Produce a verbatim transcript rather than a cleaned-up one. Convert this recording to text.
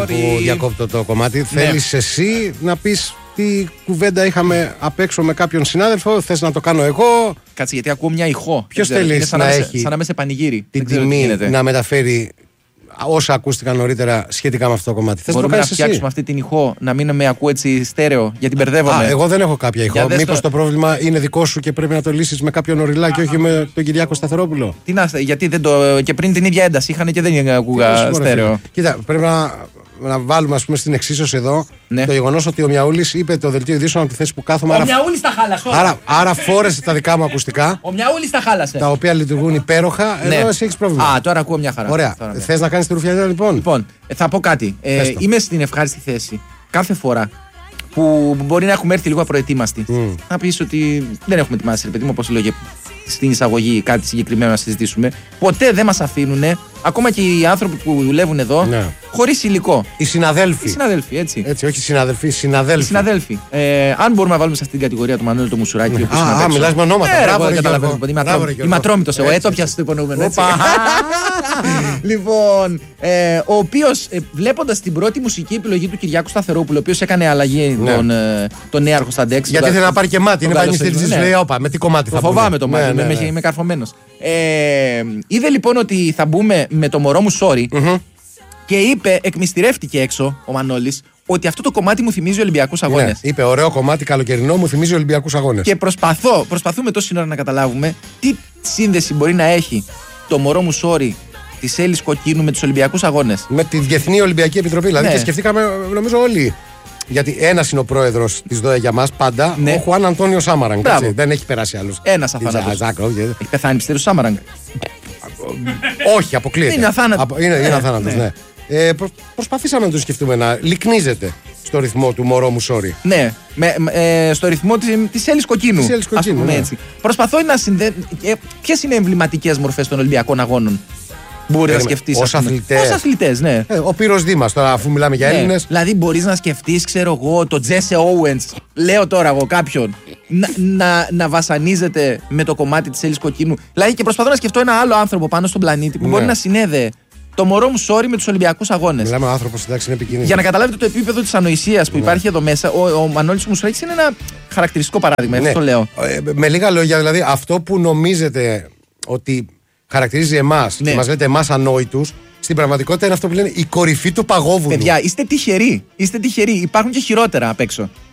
Που διακόπτω το κομμάτι. Ναι. Θέλεις εσύ να πεις τι κουβέντα είχαμε απ' έξω με κάποιον συνάδελφο, θες να το κάνω εγώ? Κάτσε, γιατί ακούω μια ηχό. Ποιος θέλει να, να έχει σαν να είμαι σε πανηγύρι. την τιμή να μεταφέρει όσα ακούστηκαν νωρίτερα σχετικά με αυτό το κομμάτι? Θες Μπορούμε να, να φτιάξουμε εσύ αυτή την ηχό, να μην με ακούω έτσι στέρεο, γιατί μπερδεύομαι. Α, εγώ δεν έχω κάποια ηχό. Μήπως το... το πρόβλημα είναι δικό σου και πρέπει να το λύσεις με κάποιον οριλά και όχι με τον Κυριάκο Σταθερόπουλο? Τι να, γιατί δεν το. Και πριν την ίδια ένταση είχαν και δεν ακούγα στέρεο. Κοίτα, πρέπει να. Να βάλουμε ας πούμε στην εξίσωση εδώ, ναι, το γεγονός ότι ο Μιαούλης είπε το δελτίο ειδήσεων από τη θέση που κάθομαι. Ο άρα... Μιαούλης τα χάλασε. Άρα, άρα φόρεσε τα δικά μου ακουστικά. Ο Μιαούλης τα χάλασε. Τα οποία λειτουργούν υπέροχα. Ναι. Εδώ εσύ έχεις πρόβλημα. Α, τώρα ακούω μια χαρά. Ωραία. Θες να κάνεις τη ρουφιανιά λοιπόν? Λοιπόν, θα πω κάτι. Ε, είμαι στην ευχάριστη θέση κάθε φορά που μπορεί να έχουμε έρθει λίγο απροετοίμαστοι. Mm. Να πεις ότι δεν έχουμε ετοιμάσει, ρε παιδί μου, όπως λέω και στην εισαγωγή κάτι συγκεκριμένο να συζητήσουμε. Ποτέ δεν μας αφήνουν, ακόμα και οι άνθρωποι που δουλεύουν εδώ, ναι, χωρίς υλικό. Οι συναδέλφοι. Οι συναδέλφοι, έτσι. Έτσι, όχι οι συναδελφοί, οι συναδέλφοι. Οι συναδέλφοι. Ε, αν μπορούμε να βάλουμε σε αυτήν την κατηγορία του Μανώλη του Μουσουράκη. Ναι. Α, α, μιλάς με ονόματα. Ε, μπράβο, καταλαβαίνω. Είμαι ατρόμητος εγώ. Έτσι, έπιασε το υπονοούμενο. Λοιπόν, ε, ο οποίος ε, βλέποντας την πρώτη μουσική επιλογή του Κυριάκου Σταθερόπουλου, ο οποίος έκανε αλλαγή ναι, τον, ε, τον νέαρχο στα ντεξ. Γιατί θέλει να πάρει και μάτι. Είναι πανιστήρι. Λέει, όπα, με τι κομμάτι θα πούμε? Φοβάμαι το μάτι. Ναι, ναι, ναι. Είμαι καρφωμένος. Ε, είδε λοιπόν ότι θα μπούμε με το μωρό μου sorry mm-hmm, και είπε, εκμυστηρεύτηκε έξω ο Μανώλης, ότι αυτό το κομμάτι μου θυμίζει Ολυμπιακούς Αγώνες. Ναι, είπε, ωραίο κομμάτι, καλοκαιρινό, μου θυμίζει Ολυμπιακούς Αγώνες. Και προσπαθώ, προσπαθούμε τόση ώρα να καταλάβουμε τι σύνδεση μπορεί να έχει το μωρό μου sorry της Έλλης Κοκκίνου με τους Ολυμπιακούς Αγώνες. Με τη Διεθνή Ολυμπιακή Επιτροπή. Δηλαδή, ναι, και σκεφτήκαμε, νομίζω όλοι. Γιατί ένας είναι ο πρόεδρος της ΔΟΕ για μας πάντα, ναι, ο Χουάν Αντώνιο Σάμαραγκ. Δεν έχει περάσει άλλος. Ένας αθάνατος. Έχει πεθάνει, πιστεύω, ο Σάμαραγκ? Όχι, αποκλείεται. Είναι αθάνατος. Απο, είναι, είναι αθάνατος, ναι. ναι. Ε, προ, προσπαθήσαμε να το σκεφτούμε να λυκνίζεται στο ρυθμό του μωρό μου sorry. Ναι, με, ε, στο ρυθμό της, της Έλλης Κοκκίνου. Της Έλλης Κοκκίνου, ναι. Έτσι. Προσπαθώ να συνδέσω. Ε, ποιες είναι οι εμβληματικές μορφές των Ολυμπιακών Αγώνων? Μπορεί να σκεφτείς ως αθλητές. Ως αθλητές, ναι. Ε, ο Πύρος Δήμας, τώρα αφού μιλάμε για, ναι, Έλληνες. Δηλαδή, μπορείς να σκεφτείς, ξέρω εγώ, το Τζέσε Όουενς, λέω τώρα εγώ κάποιον, να, να, να βασανίζεται με το κομμάτι της Έλλης Κοκκίνου. Δηλαδή, και προσπαθώ να σκεφτώ ένα άλλο άνθρωπο πάνω στον πλανήτη που, ναι, μπορεί να συνέδε το μωρό μου sorry με τους Ολυμπιακούς Αγώνες. Μιλάμε ο άνθρωπος, εντάξει, είναι επικίνδυνο. Για να καταλάβετε το επίπεδο της ανοησίας που, ναι, υπάρχει εδώ μέσα, ο, ο Μανώλης Μουσουράκης είναι ένα χαρακτηριστικό παράδειγμα. Ναι. Αυτό το λέω. Ε, με λίγα λόγια, δηλαδή, αυτό που νομίζετε ότι χαρακτηρίζει εμάς, ναι, και μας λέτε εμάς ανόητους, στην πραγματικότητα είναι αυτό που λένε η κορυφή του παγόβουνου. Παιδιά, είστε τυχεροί. Είστε τυχεροί. Υπάρχουν και χειρότερα απ' έξω.